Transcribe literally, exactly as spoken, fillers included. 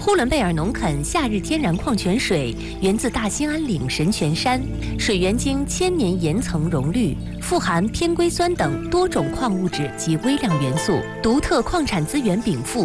呼伦贝尔农垦夏日天然矿泉水源自大兴安岭神泉山，水源经千年岩层溶滤，富含偏硅酸等多种矿物质及微量元素，独特矿产资源禀赋。